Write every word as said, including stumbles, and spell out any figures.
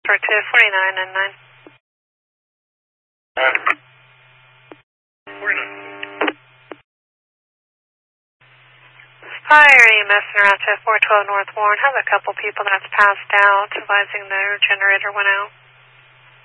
For two forty-nine and nine. Fire E M S in Rancho four twelve North Warren. Have a couple people that's passed out, advising their generator went out.